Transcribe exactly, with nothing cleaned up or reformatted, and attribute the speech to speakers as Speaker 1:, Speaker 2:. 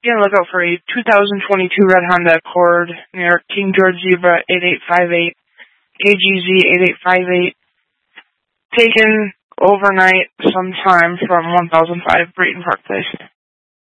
Speaker 1: Be on the lookout for a two thousand twenty-two red Honda Accord near King George Zebra eight eight five eight, K G Z eight eight five eight, taken overnight sometime from one thousand five Brayton Park Place.